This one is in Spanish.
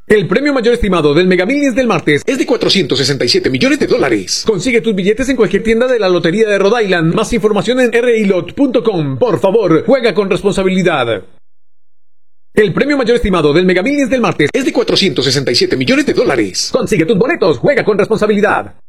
El premio mayor estimado del Mega Millions del martes es de $467 millones. Consigue tus billetes en cualquier tienda de la Lotería de Rhode Island. Más información en rilot.com. Por favor, juega con responsabilidad. El premio mayor estimado del Mega Millions del martes es de $467 millones. Consigue tus boletos, juega con responsabilidad.